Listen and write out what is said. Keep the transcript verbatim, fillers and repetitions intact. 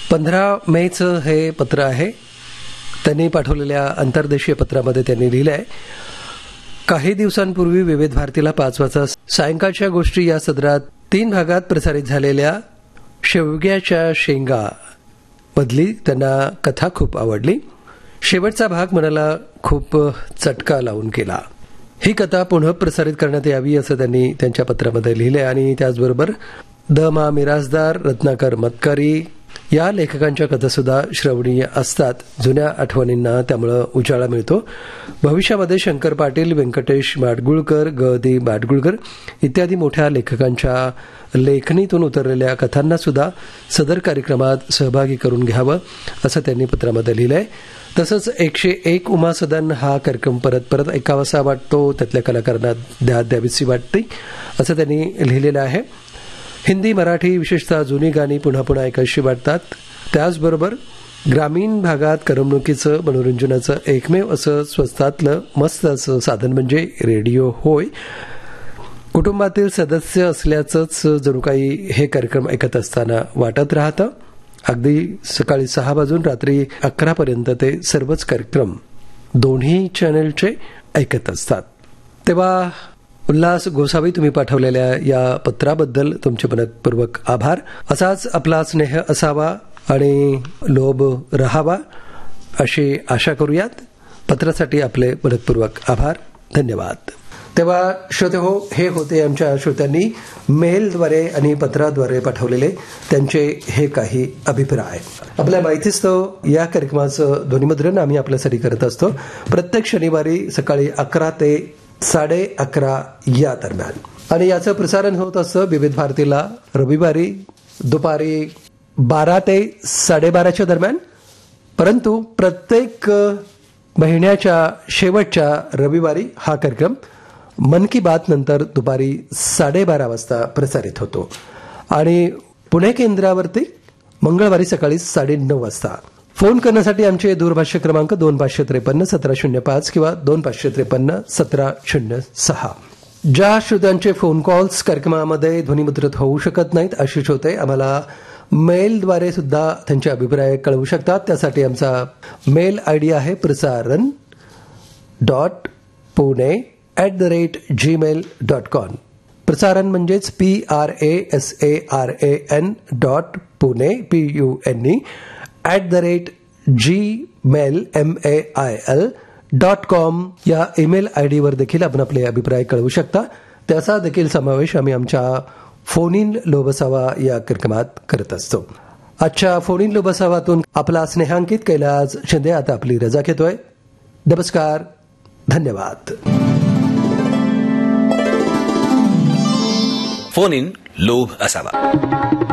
पंधरा मेचं हे पत्र आहे. त्यांनी पाठवलेल्या अंतर्देशीय पत्रामध्ये त्यांनी लिहिलं आहे, काही दिवसांपूर्वी विविध भारतीला पाच वाजता सायंकाळच्या गोष्टी या सदरात तीन भागात प्रसारित झालेल्या शेवग्याच्या शेंगा मधली त्यांना कथा खूप आवडली. शेवटचा भाग मनाला खूप चटका लावून गेला. ही कथा पुन्हा प्रसारित करण्यात यावी असं त्यांनी त्यांच्या पत्रामध्ये लिहिले. आणि त्याचबरोबर द मा मिरासदार, रत्नाकर मतकरी या लेखकांच्या कथासुद्धा श्रवणीय असतात. जुन्या आठवणींना त्यामुळे उजाळा मिळतो. भविष्यामध्ये शंकर पाटील, व्यंकटेश माडगुळकर, ग दी माडगुळकर इत्यादी मोठ्या लेखकांच्या लेखणीतून उतरलेल्या कथांना सुद्धा सदर कार्यक्रमात सहभागी करून घ्यावं असं त्यांनी पत्रामध्ये लिहिलंय. तसंच एकशे एक उमा सदन हा कार्यक्रम परत परत ऐकावासा वाटतो, त्यातल्या कलाकारांना द्या द्यावीशी वाटते असं त्यांनी लिहिलेलं आहे. हिंदी, मराठी, विशेषतः जुनी गाणी पुन्हा पुन्हा ऐकायशी वाटतात. त्याचबरोबर ग्रामीण भागात करमणुकीचं, मनोरंजनाचं एकमेव असं स्वस्तातलं मस्त असं साधन म्हणजे रेडिओ होय. कुटुंबातील सदस्य असल्याचंच जणू काही हे कार्यक्रम ऐकत असताना वाटत राहतं. अगदी सकाळी सहा वाजून रात्री अकरापर्यंत ते सर्वच कार्यक्रम दोन्ही चॅनलचे ऐकत असतात. तेव्हा उल्हास गोसावी, तुम्ही पाठवलेल्या या पत्राबद्दल तुमचे मनपूर्वक आभार. असाच आपला स्नेह असावा आणि लोभ रहावा अशी आशा करूयात. पत्रासाठी आपले मनपूर्वक आभार. धन्यवाद. तेव्हा श्रोते हो, हे होते आमच्या श्रोत्यांनी मेलद्वारे आणि पत्राद्वारे पाठवलेले त्यांचे हे काही अभिप्राय. आपल्या माहितीस्तव या कार्यक्रमाचं ध्वनिमुद्रण आम्ही आपल्यासाठी करत असतो प्रत्येक शनिवारी सकाळी अकरा ते साडे अकरा या दरम्यान. आणि याचं प्रसारण होत असतं विविध भारतीला रविवारी दुपारी बारा ते साडेबाराच्या दरम्यान. परंतु प्रत्येक महिन्याच्या शेवटच्या रविवारी हा कार्यक्रम मन की बात नंतर दुपारी साडेबारा वाजता प्रसारित होतो. आणि पुणे केंद्रावरती मंगळवारी सकाळी साडेनऊ वाजता. फोन करण्यासाठी आमचे दूरभाष्य क्रमांक दोन पाचशे त्रेपन्न सतरा शून्य पाच किंवा दोन पाचशे त्रेपन्न सतरा शून्य सहा. ज्या श्रोत्यांचे फोन कॉल्स कार्यक्रमामध्ये ध्वनिमुद्रित होऊ शकत नाहीत अशी श्रोते आम्हाला मेलद्वारे सुद्धा त्यांचे अभिप्राय कळवू शकतात. त्यासाठी आमचा मेल आय डी आहे प्रसारण dot Pune at the rate Gmail dot com. प्रसारण म्हणजेच P R A S A R A N dot Pune P U N E at the rate G mail M A I L dot com या email I डीवर देखील आपण आपले अभिप्राय कळवू शकता. त्याचा देखील समावेश आम्ही आमच्या फोन इन लोबसावा या कार्यक्रमात करत असतो. आजच्या फोन इन लोबसावातून आपला स्नेहांकित कैलास शिंदे आता आपली रजा घेतोय. नमस्कार. धन्यवाद. फोन इन लोभ असावा.